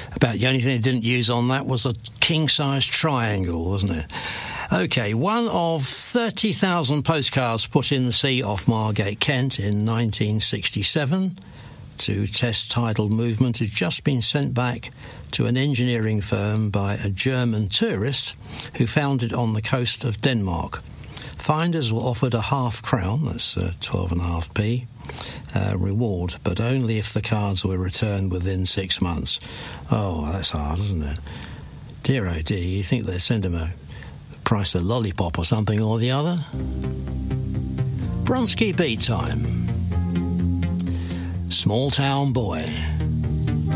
About the only thing they didn't use on that was a king-size triangle, wasn't it? OK, one of 30,000 postcards put in the sea off Margate, Kent in 1967 to test tidal movement has just been sent back to an engineering firm by a German tourist who found it on the coast of Denmark. Finders were offered a £0.5, that's 12.5p, reward, but only if the cards were returned within 6 months. Oh, that's hard, isn't it? Dear oh dear, you think they'd send him a price of lollipop or something or the other? Bronski Beat time. Small Town Boy.